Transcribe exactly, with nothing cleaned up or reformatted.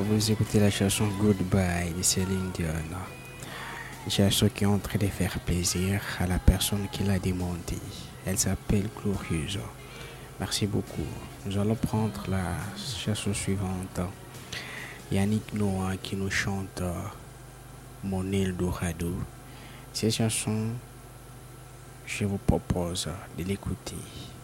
vous écoutez la chanson Goodbye de Céline Dion. Une chanson qui est en train de faire plaisir à la personne qui l'a demandé. Elle s'appelle Glorieuse. Merci beaucoup. Nous allons prendre la chanson suivante. Yannick Noah qui nous chante Mon Eldorado. Cette chanson, je vous propose de l'écouter.